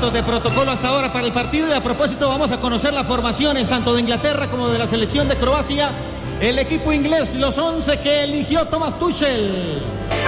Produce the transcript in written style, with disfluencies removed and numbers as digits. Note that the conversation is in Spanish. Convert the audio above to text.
bárbaros de protocolo hasta ahora para el partido. Y a propósito, vamos a conocer las formaciones tanto de Inglaterra como de la selección de Croacia. El equipo inglés, los 11 que eligió Thomas Tuchel.